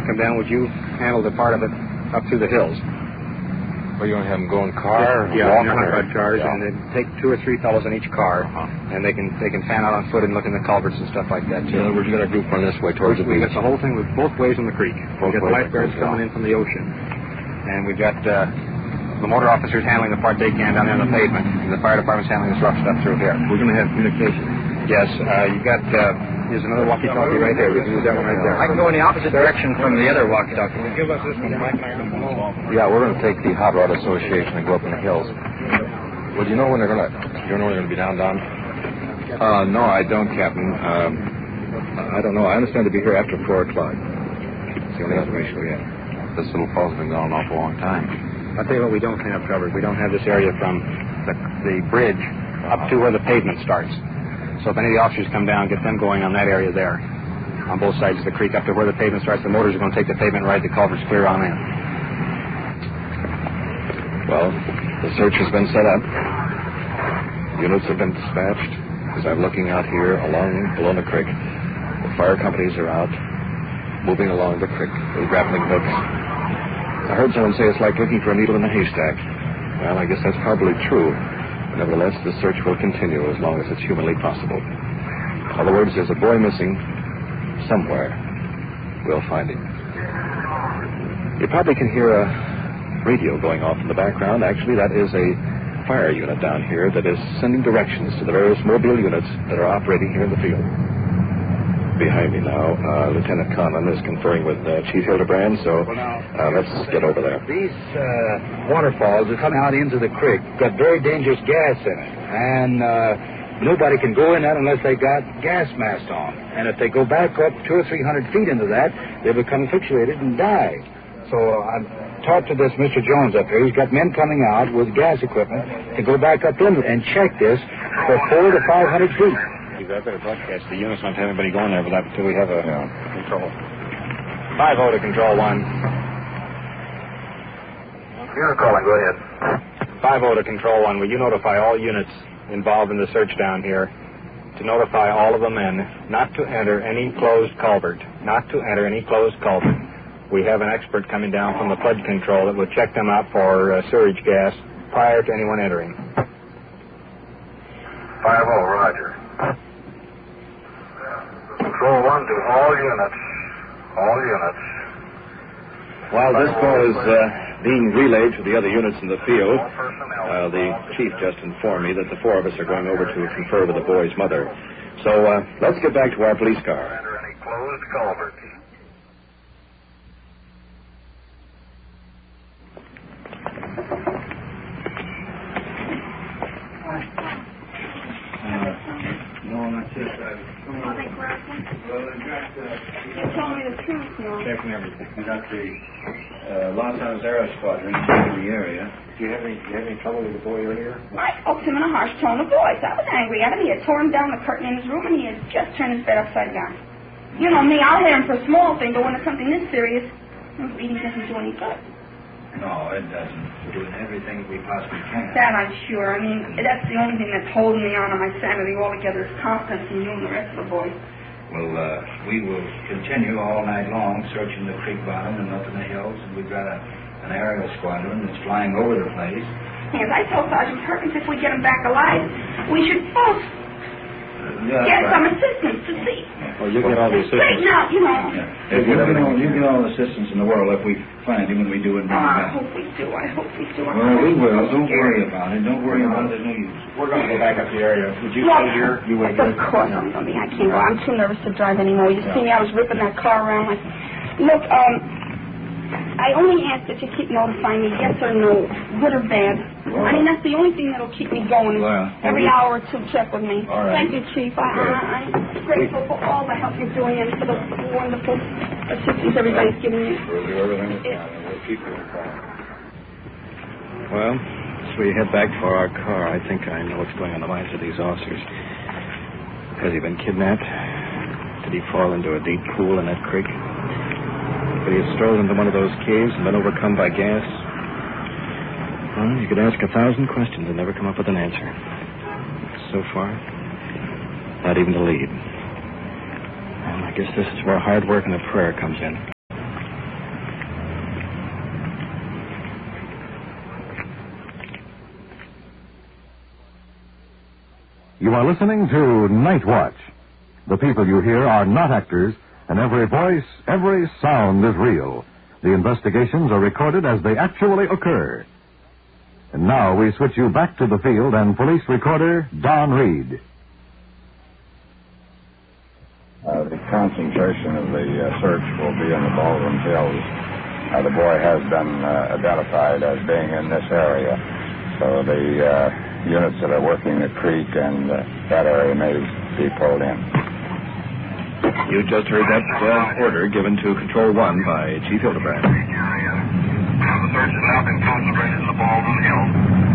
come down, would you handle the part of it up through the hills? Well, you want to have them go in car? Yeah, walking cars, and then take 2 or 3 fellows in each car, and they can fan out on foot and look in the culverts and stuff like that, too. In other words, you got a group run this way towards the beach. We got the whole thing with both ways in the creek. We got the lifeguards coming in from the ocean, and we've got the motor officers handling the part they can down there on the pavement, and the fire department's handling this rough stuff through here. We're going to have communication. Yes, you've got, here's another walkie-talkie right there. We can use that one right there. I can go in the opposite direction from the other walkie-talkie. Give us this one, Mike, and I can follow. Yeah, we're going to take the Hot Rod Association and go up in the hills. Well, do you know when they're going to, be down? No, I don't, Captain. I don't know. I understand to be here after 4 o'clock. That's the only information we have. This little fall's been gone an awful long time. I'll tell you what we don't have covered. We don't have this area from the bridge up to where the pavement starts. So if any of the officers come down, get them going on that area there, on both sides of the creek, up to where the pavement starts. The motors are going to take the pavement right, the culvert's clear on in. Well, the search has been set up. Units have been dispatched. As I'm looking out here below the creek, the fire companies are out, moving along the creek with grappling hooks. I heard someone say it's like looking for a needle in a haystack. Well, I guess that's probably true. Nevertheless, the search will continue as long as it's humanly possible. In other words, there's a boy missing somewhere. We'll find him. You probably can hear a radio going off in the background. Actually, that is a fire unit down here that is sending directions to the various mobile units that are operating here in the field. Behind me now, Lieutenant Conlon is conferring with Chief Hildebrand, so let's get over there. These waterfalls that come out into the creek got very dangerous gas in it, and nobody can go in that unless they got gas mask on. And if they go back up 200 or 300 feet into that, they become asphyxiated and die. So I've talked to this Mr. Jones up here. He's got men coming out with gas equipment to go back up in and check this for 400 to 500 feet. I better broadcast the units, not have anybody going there until we have a control. 5-0 to Control 1. Unit calling, go ahead. 5-0 to Control 1. Will you notify all units involved in the search down here to notify all of the men not to enter any closed culvert. Not to enter any closed culvert. We have an expert coming down from the flood control that will check them out for sewage gas prior to anyone entering. 5-0, roger. Control 1 to all units. All units. While this call is being relayed to the other units in the field, the chief just informed me that the 4 of us are going over to confer with the boy's mother. So let's get back to our police car. Enter any closed culverts. You told me the truth, no? Checking everything. We got the Los Angeles Aero Squadron in the area. Do you have any trouble with the boy earlier? I spoke to him in a harsh tone of voice. I was angry at him. He had torn down the curtain in his room, and he had just turned his bed upside down. You know me, I'll hit him for a small thing, but when it's something this serious, beating doesn't do any good. No, it doesn't. We're doing everything we possibly can. That I'm sure. I mean, that's the only thing that's holding me on my sanity altogether is confidence in you and the rest of the boys. Well, we will continue all night long searching the creek bottom and up in the hills, and we've got an aerial squadron that's flying over the place. As I told Sergeant Perkins, if we get him back alive, we should both get some assistance to see. Well, you get all the assistance. Straighten out, you know. Yeah. You get all the assistance in the world if we find him and we do it. I hope we do. I hope we do. Well, we will. Don't worry about it. Don't worry about it. There's no use. We're going to go back up the area. Would you stay here? You wait here? Of course I'm going to be. I can't go. I'm too nervous to drive anymore. You see me? I was ripping that car around. Look, I only ask that you keep notifying me, yes or no, good or bad. I mean, that's the only thing that'll keep me going. Every hour or two, check with me. All right. Thank you, Chief. I'm grateful for all the help you're doing and for the wonderful assistance everybody's giving you. We'll do everything we can, and we'll keep you informed. Well, as we head back for our car, I think I know what's going on the minds of these officers. Has he been kidnapped? Did he fall into a deep pool in that creek? But he had strolled into one of those caves and been overcome by gas. Well, you could ask 1,000 questions and never come up with an answer. So far, not even a lead. Well, I guess this is where hard work and a prayer comes in. You are listening to Night Watch. The people you hear are not actors, and every voice, every sound is real. The investigations are recorded as they actually occur. And now we switch you back to the field and police recorder Don Reed. The concentration of the search will be in the Baldwin Hills. The boy has been identified as being in this area, so the units that are working the creek and that area may be pulled in. You just heard that order given to Control 1 by Chief Hildebrand. The search has now been concentrated in the Baldwin Hills.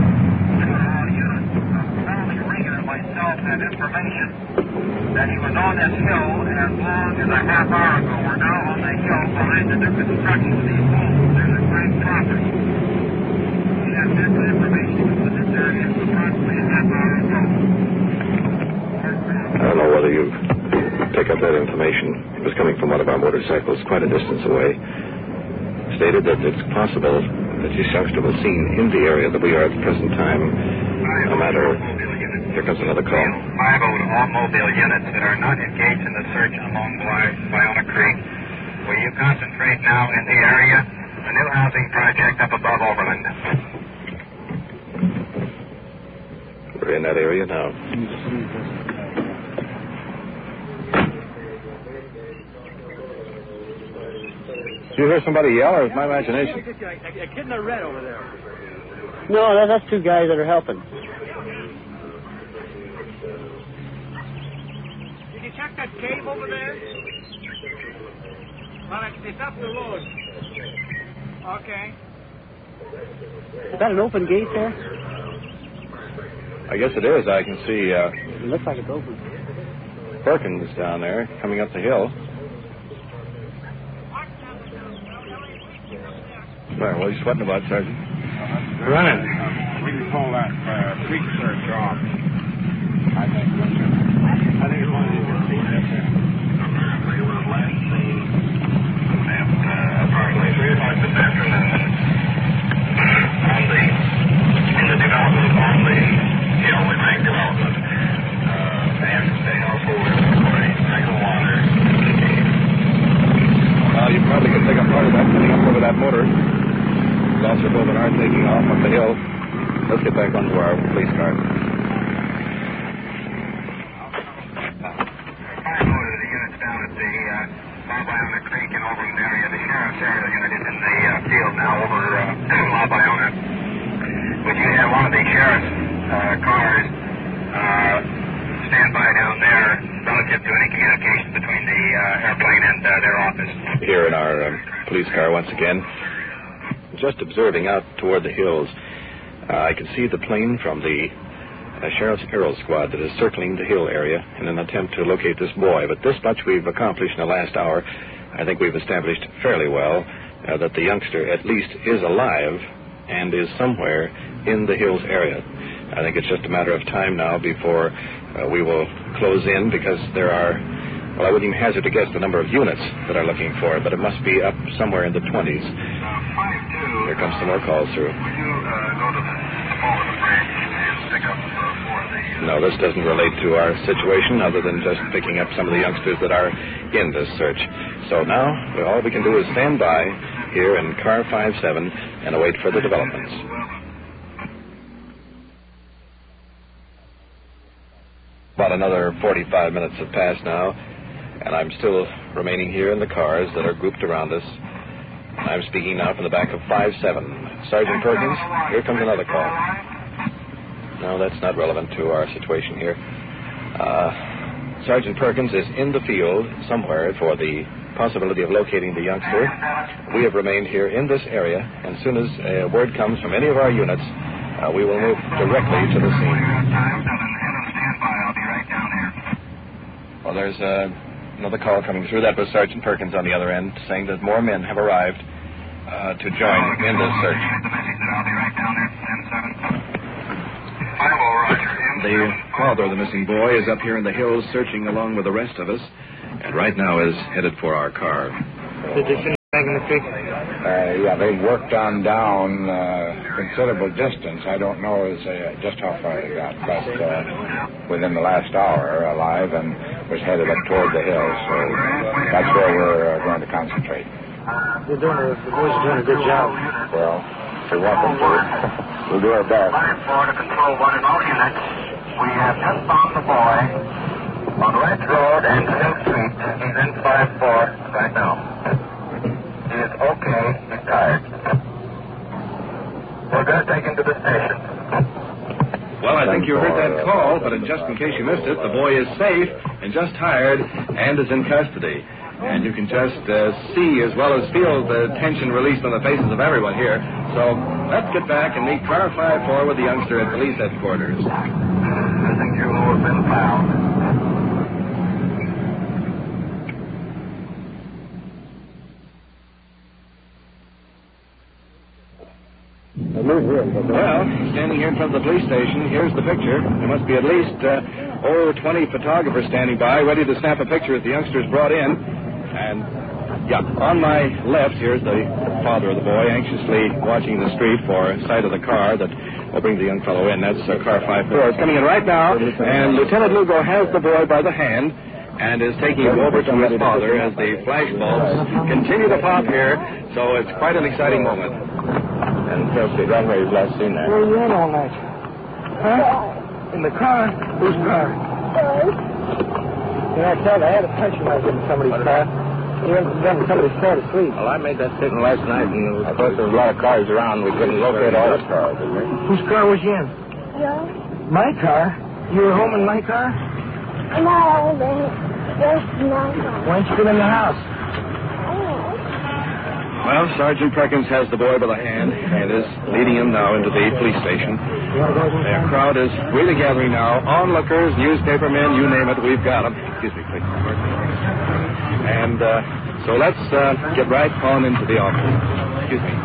Charlie Ringer myself had information that he was on this hill as long as a half hour ago. We're now on the hill behind the new construction of these homes. There's a great property. We have this information that this area is approximately a half hour ago. I don't know whether you pick up that information. It was coming from one of our motorcycles quite a distance away. Stated that it's possible that this youngster was seen in the area that we are at the present time. No matter. Here comes another call. 5 automobile units that are not engaged in the search along Biona Creek. Will you concentrate now in the area? The new housing project up above Overland. We're in that area now. Did you hear somebody yell, or is my imagination? A kid in the red over there. No, that's two guys that are helping. Did you check that cave over there? Well, it's up the road. Okay. Is that an open gate there? I guess it is. I can see It looks like it's open. Perkins down there coming up the hill. Right, what are you sweating about, Sergeant? Running. We can pull that creek search off. I think it's one of these Apparently, it was last seen at approximately 3 o'clock this afternoon in the development on the hill, the Craig development. And they also were recording cycle water. Well, you probably could take up part of that coming up over that motor. Officer Bob and I are taking off up the hill. Let's get back onto our police car. I loaded the units down at the La Biona Creek and Overland area. The sheriff's area unit is in the field now over La Biona. Would you have one of the sheriff's cars stand by down there relative to any communication between the airplane and their office? Here in our police car once again. Just observing out toward the hills, I can see the plane from the Sheriff's Aero Squad that is circling the hill area in an attempt to locate this boy. But this much we've accomplished in the last hour. I think we've established fairly well that the youngster at least is alive and is somewhere in the hills area. I think it's just a matter of time now before we will close in, because there are, well, I wouldn't even hazard to guess the number of units that are looking for it, but it must be up somewhere in the 20s. Here comes some more calls through. Would you go to the fall of the bridge and pick up 4 of these? No, this doesn't relate to our situation other than just picking up some of the youngsters that are in this search. So now, all we can do is stand by here in car 57 and await further developments. About another 45 minutes have passed now, and I'm still remaining here in the cars that are grouped around us. I'm speaking now from the back of 57. Sergeant Perkins, here comes another call. No, that's not relevant to our situation here. Sergeant Perkins is in the field somewhere for the possibility of locating the youngster. We have remained here in this area, and as soon as word comes from any of our units, we will move directly to the scene. Well, there's another call coming through. That was Sergeant Perkins on the other end, saying that more men have arrived to join in this search. The father of the missing boy is up here in the hills searching along with the rest of us, and right now is headed for our car. In the creek? Yeah, they've worked on down considerable distance. I don't know just how far they got, but within the last hour, alive and was headed up toward the hills. So that's where we're going to concentrate. The boys are doing a good job. Well, we want them to. We'll do our best. 5-4 to control one in all units. We have just found the boy on Ledge Road and Hill Street. He's in 5-4 right now. He is okay. He's tired. We're going to take him to the station. Well, I think you heard that call, but just in case you missed it, the boy is safe and just tired and is in custody. And you can just see as well as feel the tension released on the faces of everyone here. So let's get back and meet car 5-4 with the youngster at police headquarters. Missing Juno has been found. Well, standing here in front of the police station, here's the picture. There must be at least 20 photographers standing by, ready to snap a picture as the youngster's brought in. And, yeah, on my left, here's the father of the boy, anxiously watching the street for sight of the car that will bring the young fellow in. That's car 5-4. It's coming in right now, and Lieutenant Lugo has the boy by the hand and is taking him over to his father as the flashbulbs continue to pop here. So it's quite an exciting moment. And Chelsea, run where you've last seen that. Where were you in all night? Huh? In the car? Whose car? You know, I tell you, I had a punch when I was in somebody's car. You went in somebody's car to sleep. Well, I made that statement last night, and of course there was a lot of cars around. We couldn't locate all the cars, did we? Whose car was you in? Yeah. My car? You were home in my car? No, there's no car. Why didn't you get in the house? Well, Sergeant Perkins has the boy by the hand and is leading him now into the police station. The crowd is really gathering now. Onlookers, newspapermen, you name it, we've got them. Excuse me, please. And so let's get right on into the office. Excuse me.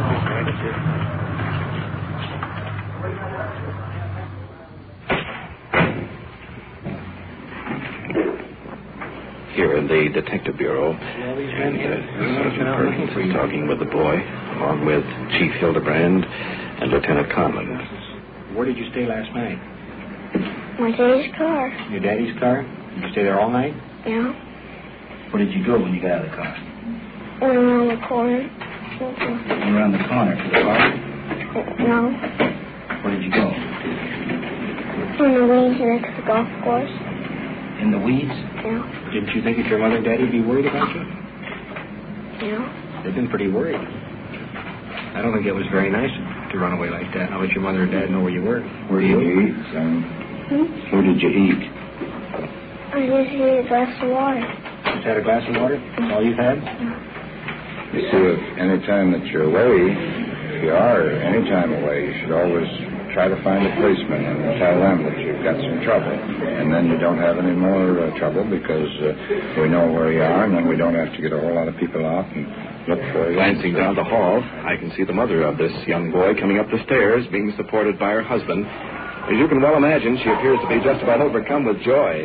Here in the Detective Bureau, and Sergeant Perkins is talking with the boy, along with Chief Hildebrand and Lieutenant Conlon. Where did you stay last night? My daddy's car. Your daddy's car? Did you stay there all night? Yeah. Where did you go when you got out of the car? Went around the corner. Went around the corner to the car? No. Where did you go? In the weeds next to the golf course. In the weeds? Yeah. Didn't you think that your mother and daddy would be worried about you? Yeah. They've been pretty worried. I don't think it was very nice to run away like that. Now let your mother and dad know where you were. Where did you eat, son? Where did you eat? I just had a glass of water. Just had a glass of water? That's all you've had? You see, if any time that you're away, if you are any time away, you should always try to find a policeman and tell them that you've got some trouble. And then you don't have any more trouble because we know where you are, and then we don't have to get a whole lot of people out and look for you. Glancing down the hall, I can see the mother of this young boy coming up the stairs, being supported by her husband. As you can well imagine, she appears to be just about overcome with joy.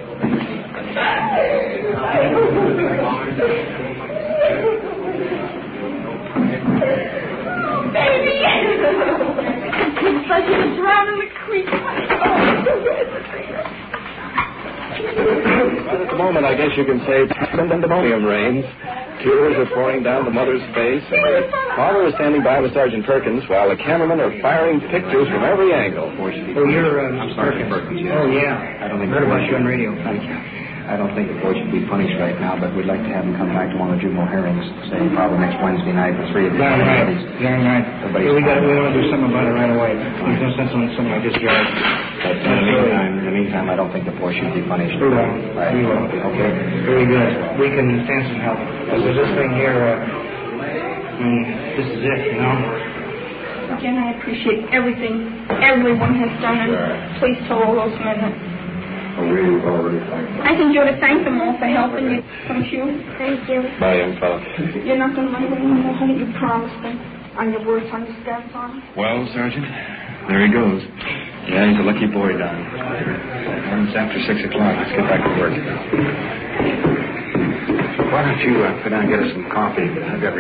Baby! It's like he was drowned in the creek. Right at the moment, I guess you can say, pandemonium reigns. Tears are pouring down the mother's face, and the father is standing by with Sergeant Perkins, while the cameramen are firing pictures from every angle. Oh, you're Sergeant Perkins, yes. Oh, yeah. I don't think Heard about you on radio. Thank you. I don't think the boy should be punished right now, but we'd like to have him come back to one of the juvenile hearings, say probably next Wednesday night at 3 o'clock. Darn right. We want to do something about it right away. There's no sense in something like this, George. But in the meantime, I don't think the boy should be punished. We will. Right. We will. Okay. Very good. We can stand some help. Because there's this thing here, this is it, you know? Again, I appreciate everything everyone has done, and please tell all those men that We've already thanked them. I think you ought to thank them all for helping you, don't you? Thank you. Bye, young fella. You're not going to let them anymore, honey. You promised them on your words on your step on. Well, Sergeant, there he goes. Yeah, he's a lucky boy, Don. It's after 6 o'clock. Let's get back to work. Why don't you go down and get us some coffee? I've got